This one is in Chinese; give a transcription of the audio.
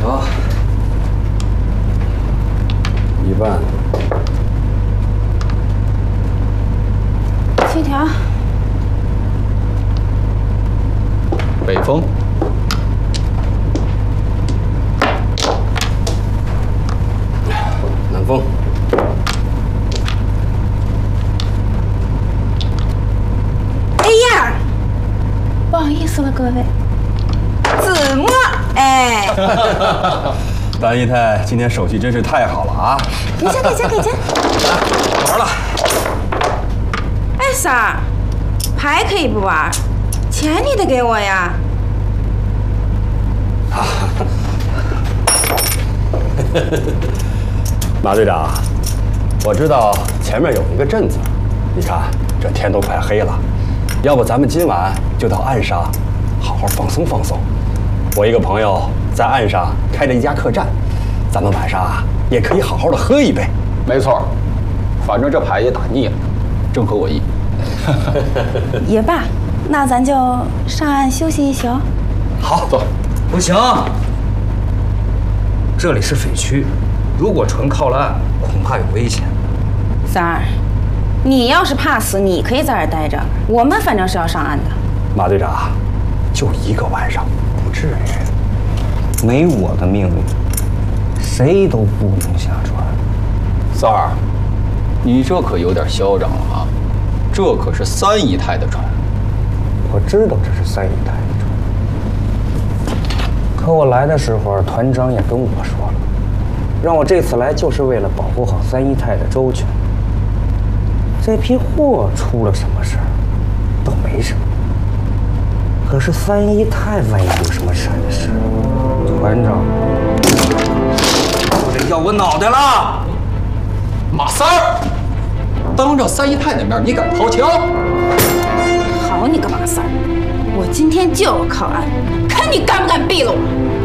条，1万。 7条。 北风。 南风。 哎呀，不好意思了，各位。子墨，哎。 单姨太今天手气真是太好了啊！ 给钱，给钱，给钱！ 来，玩了。 哎，三儿，牌可以不玩，钱你得给我呀。 马队长，我知道前面有一个镇子，你看这天都快黑了，要不咱们今晚就到岸上好好放松放松。我一个朋友在岸上开着一家客栈，咱们晚上啊也可以好好的喝一杯。 没错，反正这牌也打腻了，正合我意。 也罢，那咱就上岸休息一宿。 好，走。 不行，这里是匪区，如果船靠了岸，恐怕有危险。 三儿，你要是怕死，你可以在这儿待着，我们反正是要上岸的。 马队长，就一个晚上，不至于。 没我的命令，谁都不能下船。 三儿，你这可有点嚣张了啊！这可是3姨太的船。 我知道这是3姨太的船，可我来的时候，团长也跟我说了，让我这次来就是为了保护好3姨太的周全。这批货出了什么事儿，倒没什么。可是3姨太万一有什么闪失，团长，我得要我脑袋了！ 马三儿，当着3姨太的面，你敢掏枪？ 好你个马三儿，我今天就要靠岸，看你敢不敢毙了我！